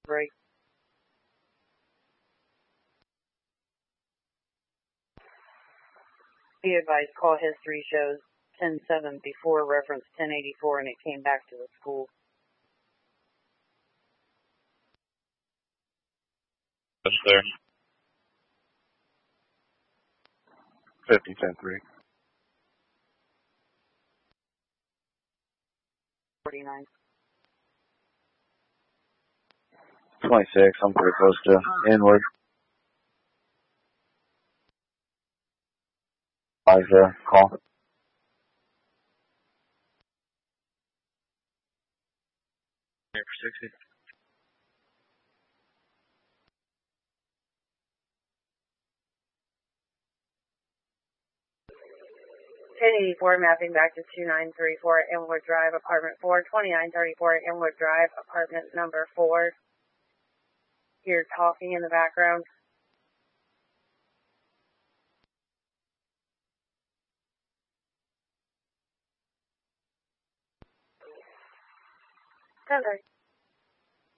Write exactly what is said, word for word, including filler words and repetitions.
Break. Be advised, call history shows ten seven before reference ten eighty-four and it came back to the school. That's there. fifty ten three. forty-nine. twenty-six, I'm pretty close to inward. Five there, call. Here for sixty. ten eighty-four mapping back to two nine three four Inwood Drive, apartment four, twenty-nine thirty-four Inwood Drive, apartment number four. You're talking in the background. Okay.